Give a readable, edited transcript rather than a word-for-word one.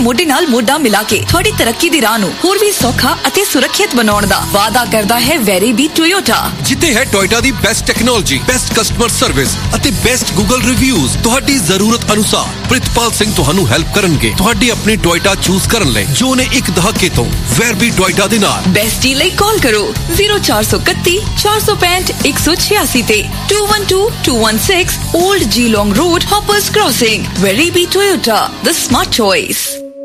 ਮੋਢੇ ਨਾਲ ਮੋਢਾ ਮਿਲਾ ਕੇ ਤੁਹਾਡੀ ਤਰੱਕੀ ਦੀ ਰਾਹ ਨੂੰ ਹੋਰ ਵੀ ਸੌਖਾ ਅਤੇ ਸੁਰੱਖਿਅਤ ਬਣਾਉਣ ਦਾ ਵਾਅਦਾ ਕਰਦਾ ਹੈ ਵੈਰੀਬੀ ਟੋਯੋਟਾ। ਜਿੱਥੇ ਹੈ ਟੋਯੋਟਾ ਦੀ best technology, best customer service ਅਤੇ ਬੈਸਟ ਗੂਗਲ ਰਿਵਿਊਜ਼। ਤੁਹਾਡੀ ਜ਼ਰੂਰਤ ਅਨੁਸਾਰ ਪ੍ਰਿਤਪਾਲ ਸਿੰਘ ਤੁਹਾਨੂੰ ਹੈਲਪ ਕਰਨਗੇ ਤੁਹਾਡੀ ਆਪਣੀ ਟੋਯੋਟਾ ਚੂਜ਼ ਕਰਨ ਲਈ ਜੋ ਨੇ ਇੱਕ ਦਹਾਕੇ ਤੋਂ ਵੈਰੀਬੀ ਟੋਯੋਟਾ ਦੇ ਨਾਲ। ਬੈਸਟੀ ਲਈ ਕਾਲ ਕਰੋ 0431 465 186 ਤੇ 212216 Old Geelong Road, Hoppers Crossing. Weribi Toyota, the smart choice.